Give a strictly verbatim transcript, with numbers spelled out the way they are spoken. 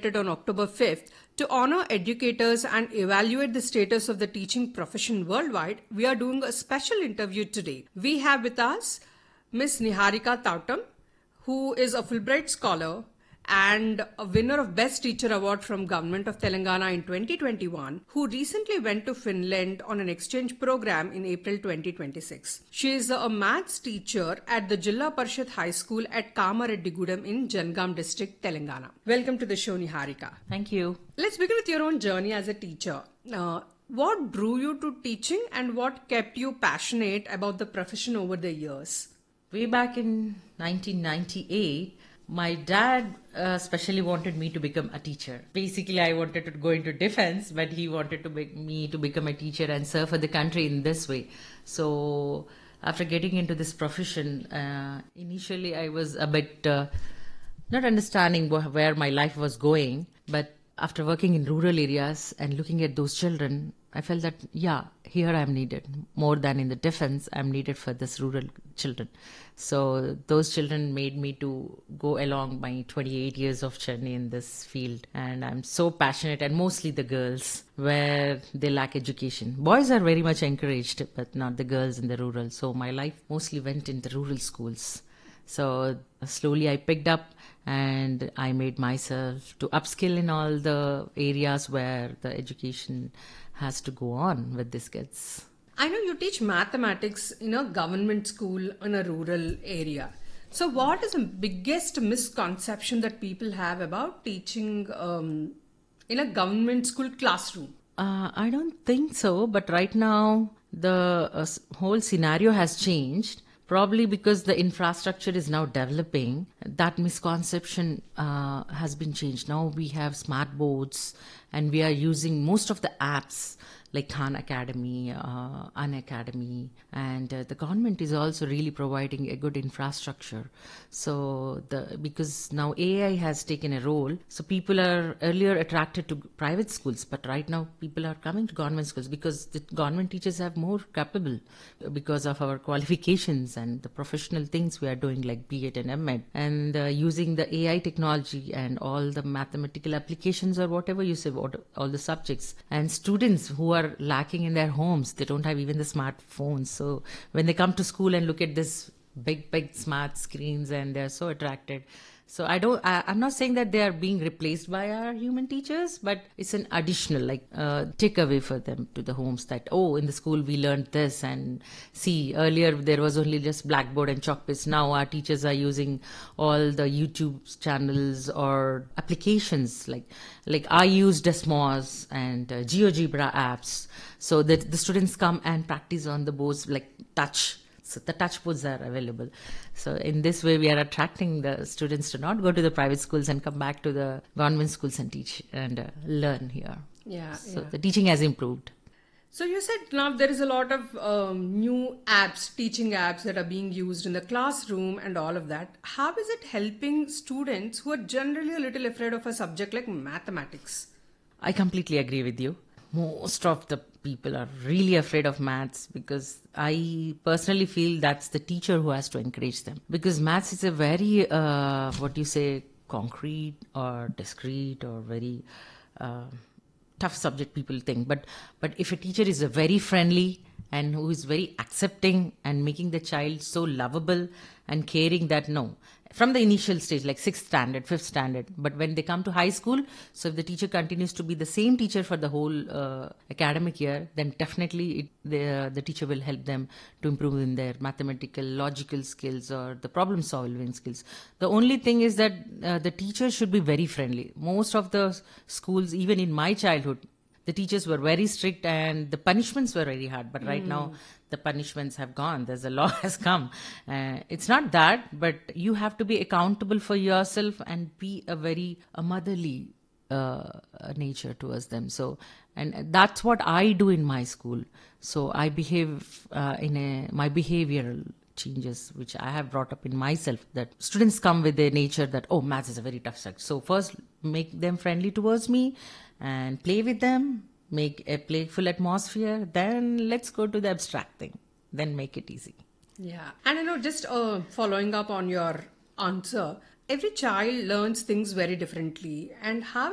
celebrated on October fifth, to honor educators and evaluate the status of the teaching profession worldwide, we are doing a special interview today. We have with us Miss Niharika Tautam, who is a Fulbright scholar and a winner of Best Teacher Award from Government of Telangana in twenty twenty-one, who recently went to Finland on an exchange program in April twenty twenty-six. She is a maths teacher at the Jilla Parishad High School at Kamareddigudem in Jangaon district, Telangana. Welcome to the show, Niharika. Thank you. Let's begin with your own journey as a teacher. Uh, what drew you to teaching and what kept you passionate about the profession over the years? Way back in nineteen ninety-eight, my dad uh, especially wanted me to become a teacher. Basically, I wanted to go into defense, but he wanted to make me to become a teacher and serve for the country in this way. So after getting into this profession, uh, initially I was a bit uh, not understanding wh- where my life was going. But after working in rural areas and looking at those children, I felt that, yeah, here I'm needed. More than in the defense, I'm needed for this rural children. So those children made me to go along my twenty-eight years of journey in this field. And I'm so passionate, and mostly the girls, where they lack education. Boys are very much encouraged, but not the girls in the rural. So my life mostly went in the rural schools. So slowly I picked up and I made myself to upskill in all the areas where the education has to go on with these kids. I know you teach mathematics in a government school in a rural area. So what is the biggest misconception that people have about teaching um, in a government school classroom? Uh, I don't think so, but right now the uh, s- whole scenario has changed. Probably because the infrastructure is now developing, that misconception uh, has been changed. Now we have smart boards and we are using most of the apps like Khan Academy, uh, An Academy, and uh, the government is also really providing a good infrastructure. So the because now A I has taken a role, so people are earlier attracted to private schools, but right now people are coming to government schools because the government teachers have more capable because of our qualifications and the professional things we are doing like B Ed and M Ed, and uh, using the A I technology and all the mathematical applications or whatever you say, what, all the subjects, and students who are lacking in their homes, they don't have even the smartphones. So when they come to school and look at this big, big smart screens, and they're so attracted. So I don't, I, I'm not saying that they are being replaced by our human teachers, but it's an additional like uh, takeaway for them to the homes that, oh, in the school we learned this, and see, earlier there was only just blackboard and chalk paste. Now our teachers are using all the YouTube channels or applications like like I use Desmos and uh, GeoGebra apps, so that the students come and practice on the boards like touch. So the touch boards are available. So in this way, we are attracting the students to not go to the private schools and come back to the government schools and teach and uh, learn here. Yeah. So yeah. the teaching has improved. So you said now there is a lot of um, new apps, teaching apps that are being used in the classroom and all of that. How is it helping students who are generally a little afraid of a subject like mathematics? I completely agree with you. Most of the people are really afraid of maths because I personally feel that's the teacher who has to encourage them. Because maths is a very, uh, what you say, concrete or discrete or very uh, tough subject, people think. But but if a teacher is a very friendly and who is very accepting and making the child so lovable and caring, that no, from the initial stage, like sixth standard, fifth standard, but when they come to high school, so if the teacher continues to be the same teacher for the whole uh, academic year, then definitely it, the, the teacher will help them to improve in their mathematical, logical skills or the problem solving skills. The only thing is that uh, the teacher should be very friendly. Most of the schools, even in my childhood, the teachers were very strict and the punishments were very hard. But right mm. now, the punishments have gone. There's a law has come. Uh, it's not that, but you have to be accountable for yourself and be a very a motherly uh, nature towards them. So, and that's what I do in my school. So I behave uh, in a my behavioral changes which I have brought up in myself, that students come with their nature that, oh, maths is a very tough subject. So first make them friendly towards me and play with them, make a playful atmosphere, then let's go to the abstract thing, then make it easy. Yeah. And you know, just uh, following up on your answer, every child learns things very differently, and how